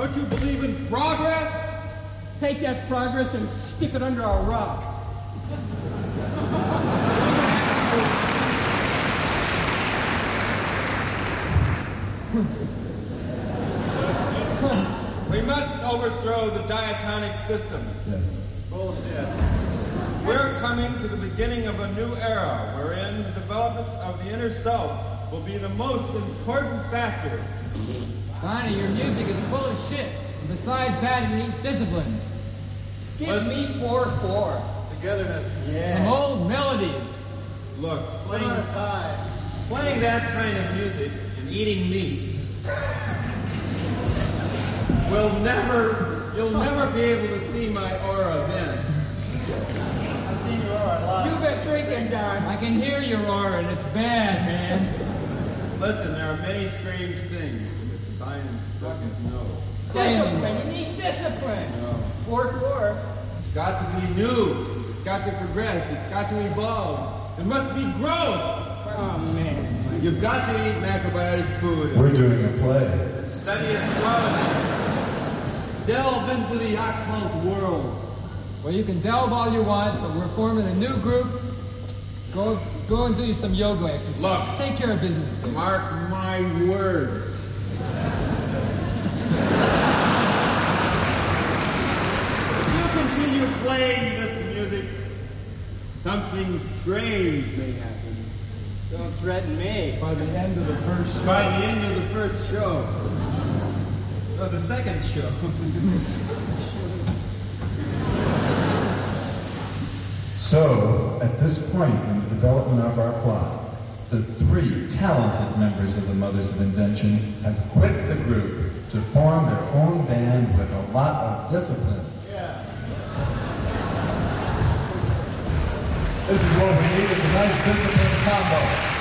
Don't you believe in progress? Take that progress and stick it under a rock. We must overthrow the diatonic system. Yes. Bullshit. We're coming to the beginning of a new era wherein the development of the inner self will be the most important factor. Donnie, your music is full of shit. And besides that, it ain't disciplined. Give me 4/4. Togetherness. Some old melodies. Look, Playing on a tie. playing that kind of music and eating meat you'll never be able to see my aura then. I've seen your aura a lot. You've been drinking, Don. I can hear your aura, and it's bad, man. Listen, there are many strange things that science doesn't know. Discipline. You need discipline. 4/4. It's got to be new. It's got to progress. It's got to evolve. There must be growth. Oh, man. You've got to eat macrobiotic food. We're doing a play. Study astrology. Delve into the occult world. Well, you can delve all you want, but we're forming a new group. Go and do some yoga exercises. Look. Take care of business there. Mark my words. If you continue playing this music, something strange may happen. Don't threaten me. By the end of the first show. By the end of the first show. No, the second show. So, at this point in the development of our plot, the 3 talented members of the Mothers of Invention have quit the group to form their own band with a lot of discipline. Yeah. This is what we need, is a nice discipline combo.